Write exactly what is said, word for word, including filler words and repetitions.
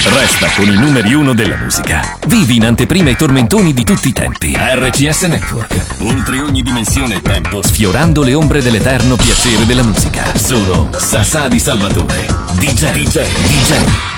Resta con i numeri uno della musica. Vivi in anteprima i tormentoni di tutti i tempi. R C S Network. Oltre ogni dimensione e tempo, sfiorando le ombre dell'eterno piacere della musica. Sono Sasà di Salvatore. D J, D J, D J.